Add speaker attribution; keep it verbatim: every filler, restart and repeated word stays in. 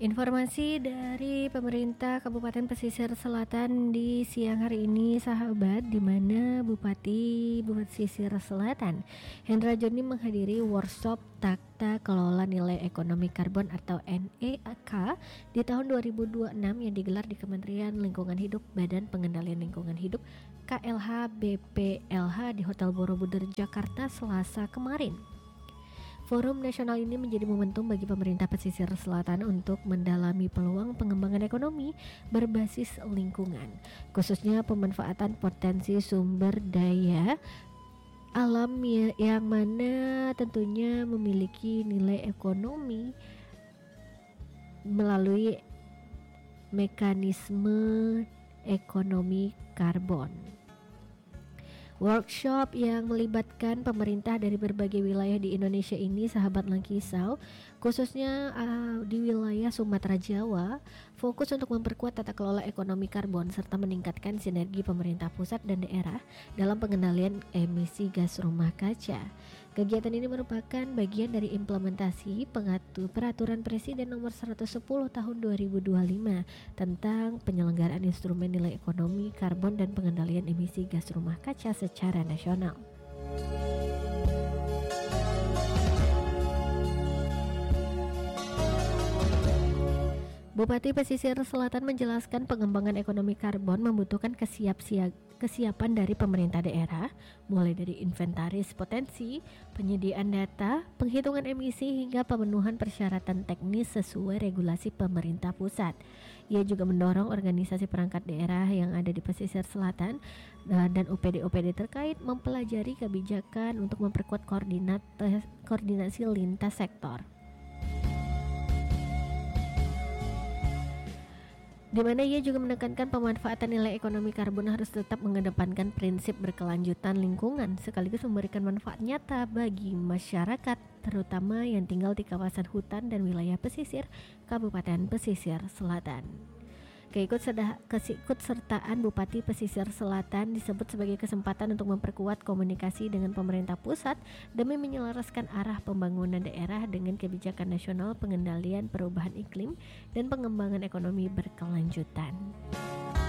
Speaker 1: Informasi dari pemerintah Kabupaten Pesisir Selatan di siang hari ini, sahabat, di mana Bupati Pesisir Selatan Hendra Joni menghadiri workshop Tata Kelola Nilai Ekonomi Karbon atau N E K di tahun dua ribu dua puluh enam yang digelar di Kementerian Lingkungan Hidup Badan Pengendalian Lingkungan Hidup K L H B P L H di Hotel Borobudur Jakarta Selasa kemarin. Forum nasional ini menjadi momentum bagi pemerintah pesisir selatan untuk mendalami peluang pengembangan ekonomi berbasis lingkungan, khususnya pemanfaatan potensi sumber daya alam yang mana tentunya memiliki nilai ekonomi melalui mekanisme ekonomi karbon. Workshop yang melibatkan pemerintah dari berbagai wilayah di Indonesia ini, sahabat Langkisau, khususnya uh, di wilayah Sumatera Jawa, fokus untuk memperkuat tata kelola ekonomi karbon serta meningkatkan sinergi pemerintah pusat dan daerah dalam pengendalian emisi gas rumah kaca. Kegiatan ini merupakan bagian dari implementasi pengatur peraturan Presiden nomor seratus sepuluh tahun dua ribu dua puluh lima tentang penyelenggaraan instrumen nilai ekonomi karbon dan pengendalian emisi gas rumah kaca secara nasional. Bupati Pesisir Selatan menjelaskan pengembangan ekonomi karbon membutuhkan kesiap-siagaan kesiapan dari pemerintah daerah, mulai dari inventaris potensi, penyediaan data, penghitungan emisi hingga pemenuhan persyaratan teknis sesuai regulasi pemerintah pusat. Ia juga mendorong organisasi perangkat daerah yang ada di pesisir selatan dan O P D-O P D terkait mempelajari kebijakan untuk memperkuat koordinat koordinasi lintas sektor. Di mana ia juga menekankan pemanfaatan nilai ekonomi karbon harus tetap mengedepankan prinsip berkelanjutan lingkungan sekaligus memberikan manfaat nyata bagi masyarakat, terutama yang tinggal di kawasan hutan dan wilayah pesisir Kabupaten Pesisir Selatan. Keikutsertaan Bupati Pesisir Selatan disebut sebagai kesempatan untuk memperkuat komunikasi dengan pemerintah pusat demi menyelaraskan arah pembangunan daerah dengan kebijakan nasional pengendalian perubahan iklim dan pengembangan ekonomi berkelanjutan.